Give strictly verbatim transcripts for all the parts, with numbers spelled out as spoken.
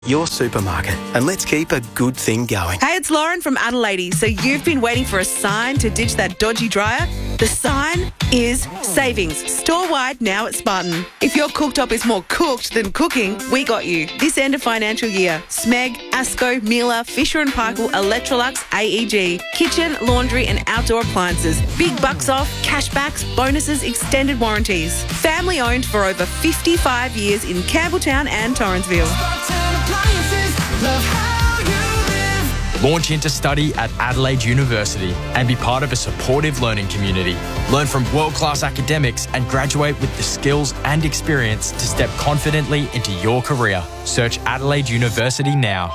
Your supermarket, and let's keep a good thing going. Hey, it's Lauren from Adelaide. So you've been waiting for a sign to ditch that dodgy dryer? The sign is savings, store-wide now at Spartan. If your cooktop is more cooked than cooking, we got you. This end of financial year, Smeg, Asco, Miele, Fisher and Paykel, Electrolux, A E G, kitchen, laundry and outdoor appliances. Big bucks off, cashbacks, bonuses, extended warranties. Family owned for over fifty-five years in Campbelltown and Torrensville. Launch into study at Adelaide University and be part of a supportive learning community. Learn from world-class academics and graduate with the skills and experience to step confidently into your career. Search Adelaide University now.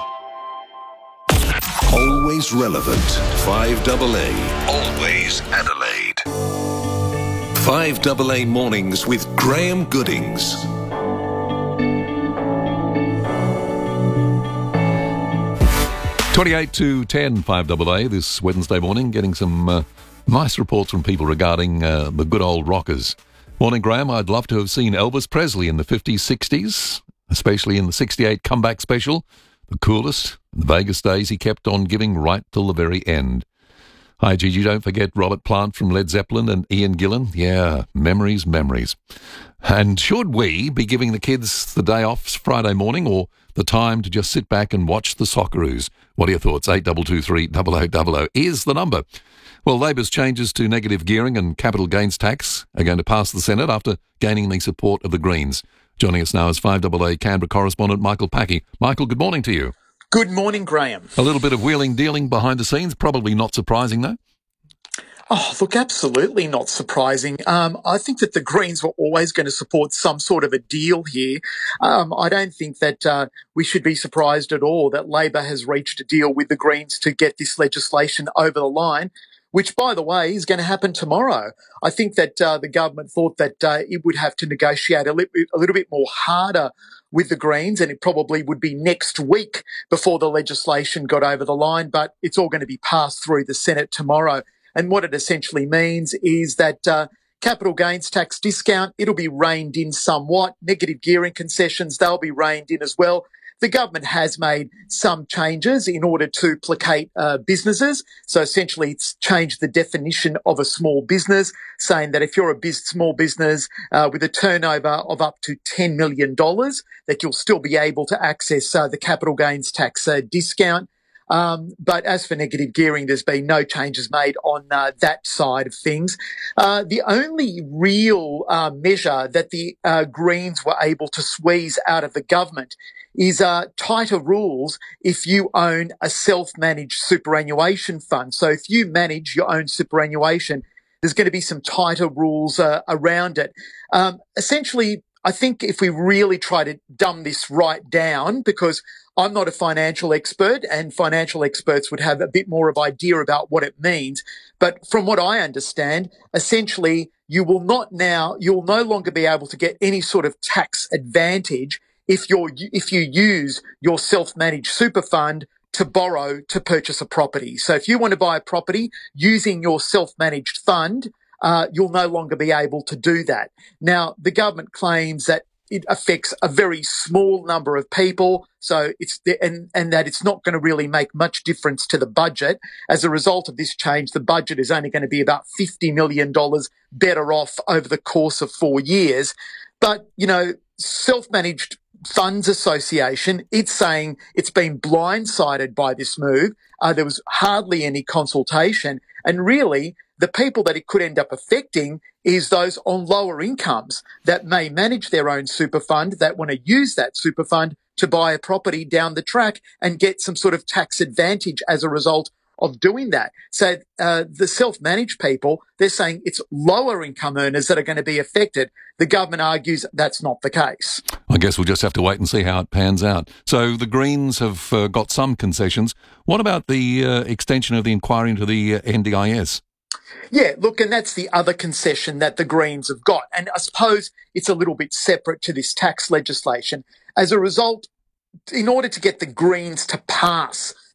Always relevant. five A A. Always Adelaide. five A A Mornings with Graham Goodings. twenty-eight to ten, five A A this Wednesday morning, getting some uh, nice reports from people regarding uh, the good old rockers. Morning, Graham. I'd love to have seen Elvis Presley in the fifties, sixties, especially in the sixty-eight comeback special. The coolest. The Vegas days he kept on giving right till the very end. Hi, Gigi. Don't forget Robert Plant from Led Zeppelin and Ian Gillan. Yeah, memories, memories. And should we be giving the kids the day off Friday morning or the time to just sit back and watch the Socceroos? What are your thoughts? eight two two three, double oh double oh is the number. Well, Labor's changes to negative gearing and capital gains tax are going to pass the Senate after gaining the support of the Greens. Joining us now is five A A Canberra correspondent Michael Packey. Michael, good morning to you. Good morning, Graham. A little bit of wheeling dealing behind the scenes, probably not surprising though. Oh, look, absolutely not surprising. Um, I think that the Greens were always going to support some sort of a deal here. Um, I don't think that uh, we should be surprised at all that Labor has reached a deal with the Greens to get this legislation over the line, which, by the way, is going to happen tomorrow. I think that uh, the government thought that uh, it would have to negotiate a, li- a little bit more harder with the Greens, and it probably would be next week before the legislation got over the line, but it's all going to be passed through the Senate tomorrow. And what it essentially means is that uh, capital gains tax discount, it'll be reined in somewhat. Negative gearing concessions, they'll be reined in as well. The government has made some changes in order to placate uh, businesses. So essentially it's changed the definition of a small business, saying that if you're a biz- small business uh, with a turnover of up to ten million dollars, that you'll still be able to access uh, the capital gains tax uh, discount. Um, but as for negative gearing, there's been no changes made on uh, that side of things. Uh, the only real uh, measure that the uh, Greens were able to squeeze out of the government is uh, tighter rules if you own a self-managed superannuation fund. So if you manage your own superannuation, there's going to be some tighter rules uh, around it. Um, essentially, I think if we really try to dumb this right down, because I'm not a financial expert and financial experts would have a bit more of idea about what it means. But from what I understand, essentially you will not now, you'll no longer be able to get any sort of tax advantage if you're, if you use your self-managed super fund to borrow to purchase a property. So if you want to buy a property using your self-managed fund, uh, you'll no longer be able to do that. Now, the government claims that it affects a very small number of people, so it's and and that it's not going to really make much difference to the budget. As a result of this change, the budget is only going to be about fifty million dollars better off over the course of four years. But, you know, Self-Managed Funds Association, it's saying it's been blindsided by this move. Uh, there was hardly any consultation, and really the people that it could end up affecting is those on lower incomes that may manage their own super fund, that want to use that super fund to buy a property down the track and get some sort of tax advantage as a result of doing that. So uh, the self-managed people, they're saying it's lower income earners that are going to be affected. The government argues that's not the case. I guess we'll just have to wait and see how it pans out. So the Greens have uh, got some concessions. What about the uh, extension of the inquiry into the uh, N D I S? Yeah, look, and that's the other concession that the Greens have got. And I suppose it's a little bit separate to this tax legislation. As a result, in order to get the Greens to pass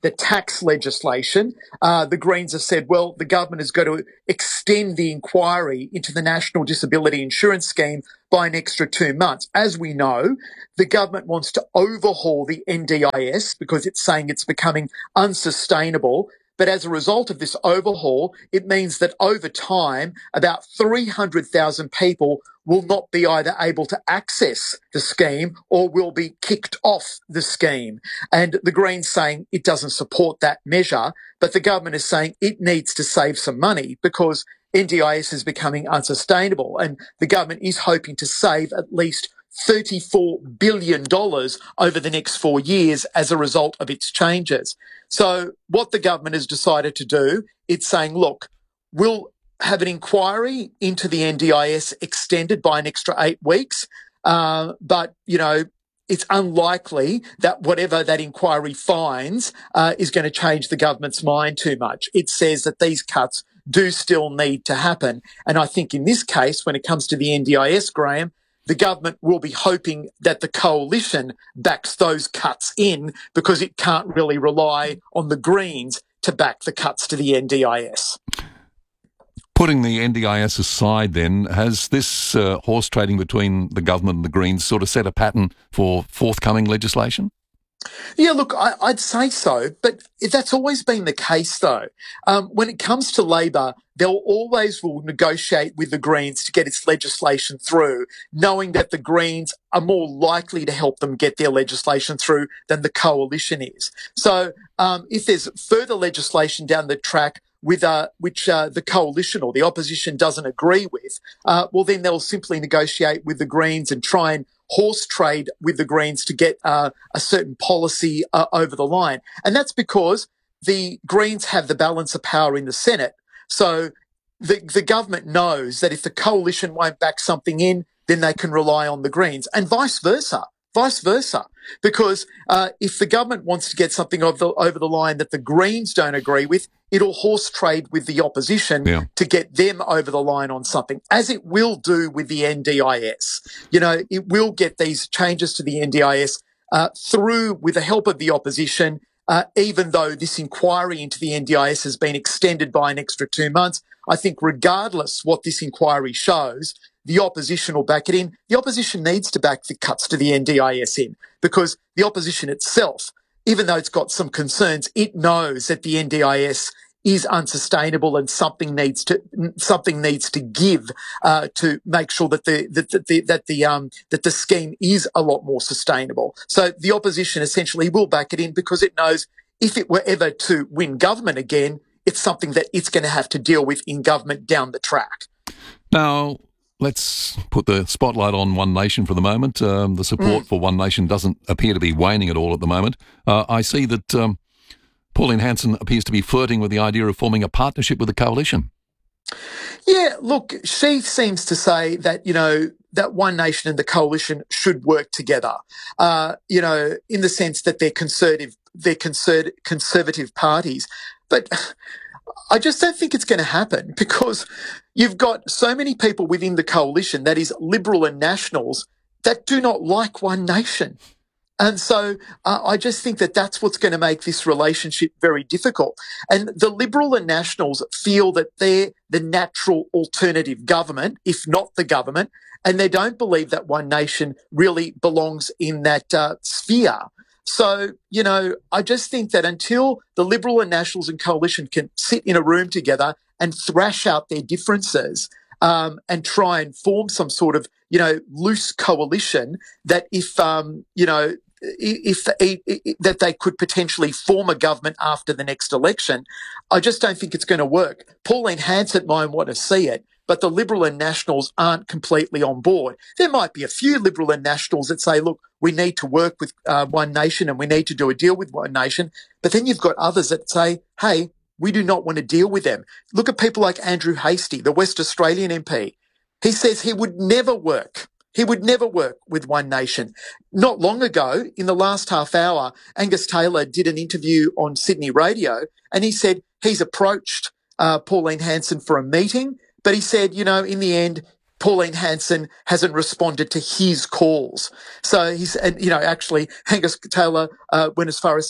the tax legislation. Uh, the Greens have said, well, the government is going to extend the inquiry into the National Disability Insurance Scheme by an extra two months. As we know, the government wants to overhaul the N D I S because it's saying it's becoming unsustainable. But as a result of this overhaul, it means that over time, about three hundred thousand people will not be either able to access the scheme or will be kicked off the scheme. And the Greens saying it doesn't support that measure, but the government is saying it needs to save some money because N D I S is becoming unsustainable. And the government is hoping to save at least thirty-four billion dollars over the next four years as a result of its changes. So what the government has decided to do, it's saying, look, we'll have an inquiry into the N D I S extended by an extra eight weeks. Uh, but, you know, it's unlikely that whatever that inquiry finds uh, is going to change the government's mind too much. It says that these cuts do still need to happen. And I think in this case, when it comes to the N D I S, Graham, the government will be hoping that the coalition backs those cuts in because it can't really rely on the Greens to back the cuts to the N D I S. Putting the N D I S aside then, has this uh, horse trading between the government and the Greens sort of set a pattern for forthcoming legislation? Yeah, look, I, I'd say so, but that's always been the case, though. Um, when it comes to Labor, they'll always will negotiate with the Greens to get its legislation through, knowing that the Greens are more likely to help them get their legislation through than the coalition is. So um, if there's further legislation down the track with uh, which uh, the coalition or the opposition doesn't agree with, uh, well, then they'll simply negotiate with the Greens and try and horse trade with the Greens to get uh, a certain policy uh, over the line. And that's because the Greens have the balance of power in the Senate. So the, the government knows that if the coalition won't back something in, then they can rely on the Greens, and vice versa. Vice versa, because uh, if the government wants to get something over the, over the line that the Greens don't agree with, it'll horse trade with the opposition yeah. to get them over the line on something, as it will do with the N D I S. You know, it will get these changes to the N D I S uh, through with the help of the opposition, uh, even though this inquiry into the N D I S has been extended by an extra two months. I think regardless what this inquiry shows, the opposition will back it in. The opposition needs to back the cuts to the N D I S in because the opposition itself, even though it's got some concerns, it knows that the N D I S is unsustainable and something needs to something needs to give uh, to make sure that the that the, the that the um that the scheme is a lot more sustainable. So the opposition essentially will back it in because it knows if it were ever to win government again, it's something that it's going to have to deal with in government down the track. Now, let's put the spotlight on One Nation for the moment. Um, the support mm. for One Nation doesn't appear to be waning at all at the moment. Uh, I see that um, Pauline Hanson appears to be flirting with the idea of forming a partnership with the coalition. Yeah, look, she seems to say that, you know, that One Nation and the coalition should work together, uh, you know, in the sense that they're conservative, they're conser- conservative parties. But I just don't think it's going to happen because you've got so many people within the coalition, that is Liberal and Nationals, that do not like One Nation. And so uh, I just think that that's what's going to make this relationship very difficult. And the Liberal and Nationals feel that they're the natural alternative government, if not the government, and they don't believe that One Nation really belongs in that uh, sphere. So, you know, I just think that until the Liberal and Nationals and coalition can sit in a room together and thrash out their differences um, and try and form some sort of, you know, loose coalition that if, um, you know, if, if, if that they could potentially form a government after the next election, I just don't think it's going to work. Pauline Hanson might want to see it, but the Liberal and Nationals aren't completely on board. There might be a few Liberal and Nationals that say, look, we need to work with uh, One Nation and we need to do a deal with One Nation. But then you've got others that say, hey, we do not want to deal with them. Look at people like Andrew Hastie, the West Australian M P. He says he would never work. He would never work with One Nation. Not long ago, in the last half hour, Angus Taylor did an interview on Sydney radio and he said he's approached uh, Pauline Hanson for a meeting, but he said, you know, in the end, Pauline Hanson hasn't responded to his calls. So he's, and, you know, actually Angus Taylor uh, went as far as saying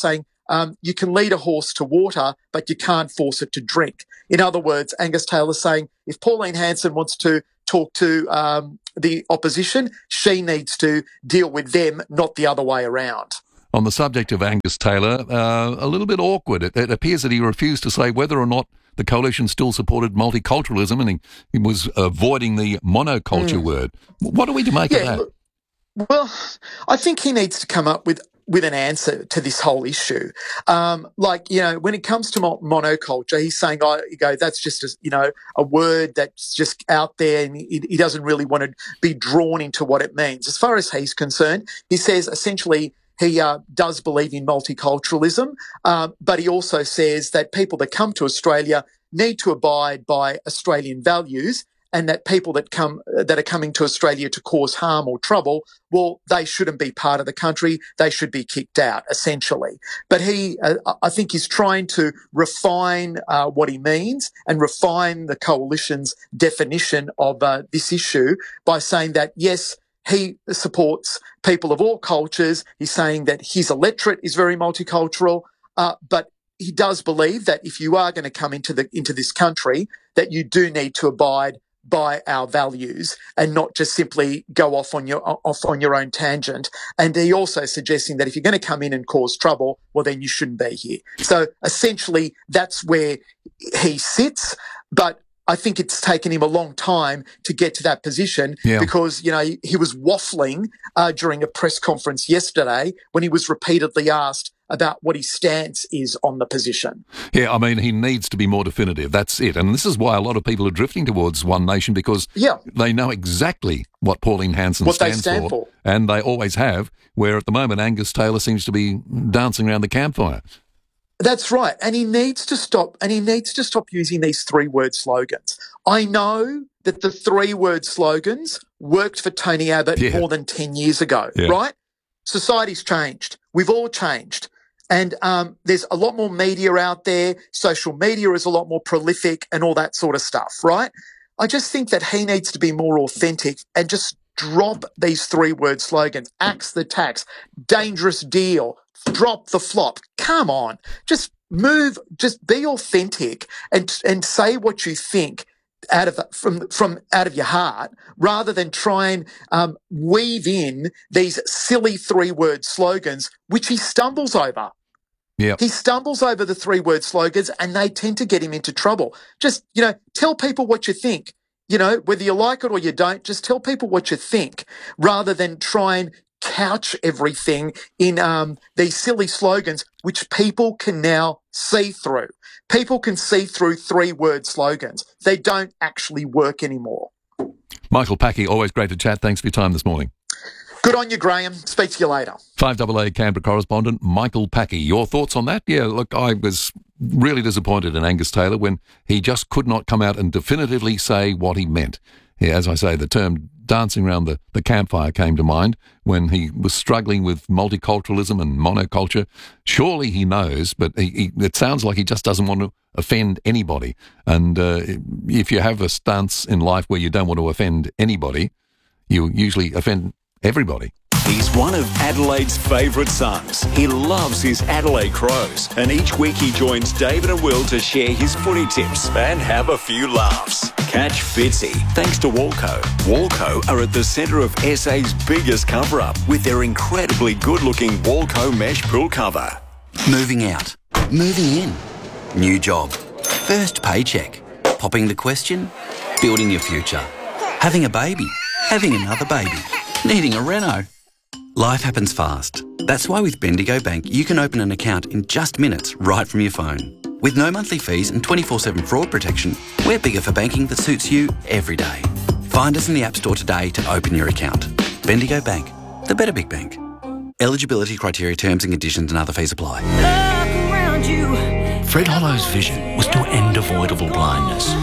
um, you can lead a horse to water, but you can't force it to drink. In other words, Angus Taylor's saying if Pauline Hanson wants to talk to um, the opposition, she needs to deal with them, not the other way around. On the subject of Angus Taylor, uh, a little bit awkward. It, it appears that he refused to say whether or not the coalition still supported multiculturalism, and he, he was avoiding the monoculture mm. word. What are we to make yeah, of that? Well, I think he needs to come up with with an answer to this whole issue. Um, like, you know, when it comes to monoculture, he's saying, oh, you go, that's just, a, you know, a word that's just out there, and he, he doesn't really want to be drawn into what it means. As far as he's concerned, he says essentially he uh, does believe in multiculturalism, um, but he also says that people that come to Australia need to abide by Australian values, and that people that come that are coming to Australia to cause harm or trouble, well, they shouldn't be part of the country. They should be kicked out, essentially. But he, uh, I think, is trying to refine uh, what he means and refine the coalition's definition of uh, this issue by saying that, yes, he supports people of all cultures. He's saying that his electorate is very multicultural, uh, but he does believe that if you are going to come into the into this country, that you do need to abide by our values and not just simply go off on your off on your own tangent. And he also suggesting that if you're going to come in and cause trouble, well, then you shouldn't be here. So essentially, that's where he sits. But I think it's taken him a long time to get to that position yeah. because, you know, he, he was waffling uh, during a press conference yesterday when he was repeatedly asked about what his stance is on the position. Yeah, I mean, he needs to be more definitive. That's it. And this is why a lot of people are drifting towards One Nation, because yeah. they know exactly what Pauline Hanson what stands they stand for, for. And they always have, where at the moment Angus Taylor seems to be dancing around the campfire. That's right. And he needs to stop, and he needs to stop using these three-word slogans. I know that the three-word slogans worked for Tony Abbott yeah. more than ten years ago, yeah. right? Society's changed. We've all changed. And um, there's a lot more media out there. Social media is a lot more prolific and all that sort of stuff, right? I just think that he needs to be more authentic and just drop these three-word slogans. Axe the tax, dangerous deal, drop the flop. Come on. Just move, just be authentic and and say what you think out of from from out of your heart, rather than try and um, weave in these silly three-word slogans, which he stumbles over. Yep. He stumbles over the three-word slogans and they tend to get him into trouble. Just, you know, tell people what you think. You know, whether you like it or you don't, just tell people what you think rather than try and couch everything in um, these silly slogans, which people can now see through. People can see through three-word slogans. They don't actually work anymore. Michael Packey, always great to chat. Thanks for your time this morning. Good on you, Graham. Speak to you later. five A A Canberra correspondent Michael Packey. Your thoughts on that? Yeah, look, I was really disappointed in Angus Taylor when he just could not come out and definitively say what he meant. Yeah, as I say, the term dancing around the, the campfire came to mind when he was struggling with multiculturalism and monoculture. Surely he knows, but he, he, it sounds like he just doesn't want to offend anybody. And uh, if you have a stance in life where you don't want to offend anybody, you usually offend everybody. He's one of Adelaide's favourite sons. He loves his Adelaide Crows, and each week he joins David and Will to share his footy tips and have a few laughs. Catch Fitzy thanks to Walco. Walco are at the centre of S A's biggest cover-up with their incredibly good-looking Walco mesh pool cover. Moving out. Moving in. New job. First paycheck. Popping the question. Building your future. Having a baby. Having another baby. Needing a reno. Life happens fast. That's why with Bendigo Bank, you can open an account in just minutes right from your phone. With no monthly fees and twenty-four seven fraud protection, we're bigger for banking that suits you every day. Find us in the App Store today to open your account. Bendigo Bank, the better big bank. Eligibility criteria, terms and conditions and other fees apply. Look around you. Fred Hollow's vision was to end avoidable blindness.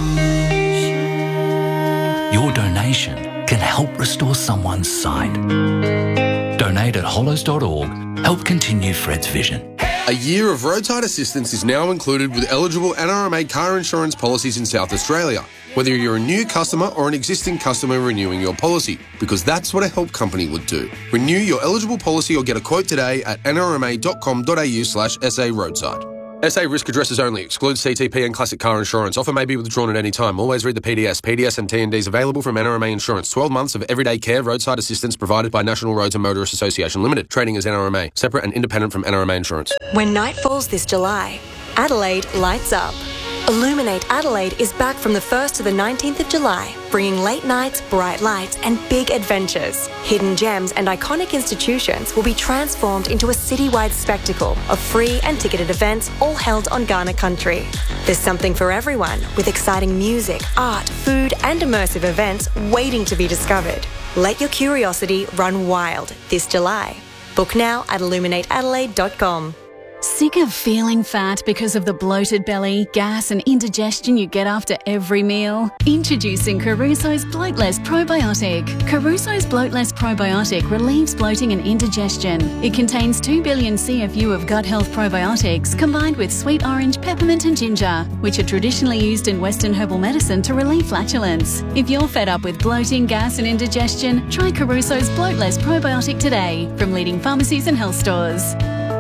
Your donation can help restore someone's sight. Donate at hollows dot org. Help continue Fred's vision. A year of roadside assistance is now included with eligible N R M A car insurance policies in South Australia, whether you're a new customer or an existing customer renewing your policy, because that's what a help company would do. Renew your eligible policy or get a quote today at n r m a dot com dot a u slash s a roadside. S A risk addresses only. Excludes C T P and classic car insurance. Offer may be withdrawn at any time. Always read the P D S. P D S and T and Ds available from N R M A Insurance. twelve months of everyday care roadside assistance provided by National Roads and Motorists Association Limited. Trading as N R M A. Separate and independent from N R M A Insurance. When night falls this July, Adelaide lights up. Illuminate Adelaide is back from the first to the nineteenth of July, bringing late nights, bright lights and big adventures. Hidden gems and iconic institutions will be transformed into a citywide spectacle of free and ticketed events all held on Kaurna country. There's something for everyone, with exciting music, art, food and immersive events waiting to be discovered. Let your curiosity run wild this July. Book now at illuminate adelaide dot com. Sick of feeling fat because of the bloated belly, gas and indigestion you get after every meal? Introducing Caruso's Bloatless Probiotic. Caruso's Bloatless Probiotic relieves bloating and indigestion. It contains two billion C F U of gut health probiotics combined with sweet orange, peppermint and ginger, which are traditionally used in Western herbal medicine to relieve flatulence. If you're fed up with bloating, gas and indigestion, try Caruso's Bloatless Probiotic today from leading pharmacies and health stores.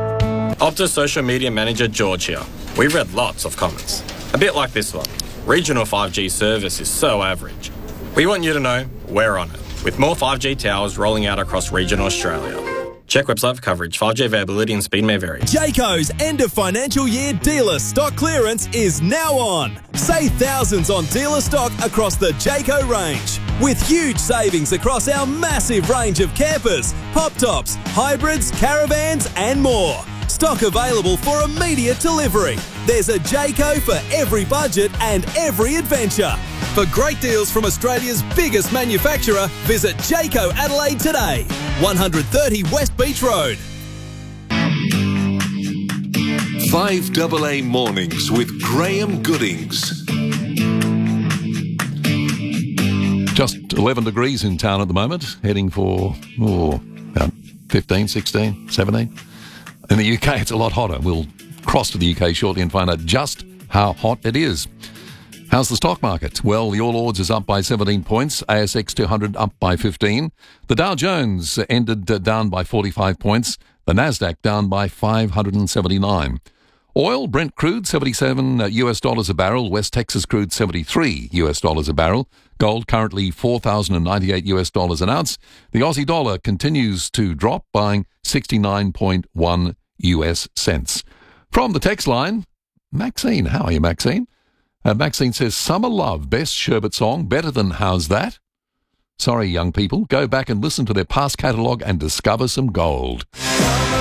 Optus Social Media Manager George here. We've read lots of comments. A bit like this one. Regional five G service is so average. We want you to know we're on it, with more five G towers rolling out across regional Australia. Check website for coverage. five G availability and speed may vary. Jayco's end of financial year dealer stock clearance is now on. Save thousands on dealer stock across the Jayco range, with huge savings across our massive range of campers, pop tops, hybrids, caravans and more. Stock available for immediate delivery. There's a Jayco for every budget and every adventure. For great deals from Australia's biggest manufacturer, visit Jayco Adelaide today. one thirty West Beach Road. five A A Mornings with Graham Goodings. Just eleven degrees in town at the moment, heading for oh, about fifteen, sixteen, seventeen. In the U K, it's a lot hotter. We'll cross to the U K shortly and find out just how hot it is. How's the stock market? Well, the All Ords is up by seventeen points. A S X two hundred up by fifteen. The Dow Jones ended down by forty-five points. The Nasdaq down by five hundred seventy-nine. Oil, Brent crude, seventy-seven U S dollars a barrel. West Texas crude, seventy-three U S dollars a barrel. Gold currently four thousand ninety-eight U S dollars an ounce. The Aussie dollar continues to drop, buying sixty-nine point one U S cents. From the text line, Maxine. How are you, Maxine? Uh, Maxine says, Summer Love, best sherbet song, better than How's That? Sorry, young people, go back and listen to their past catalogue and discover some gold.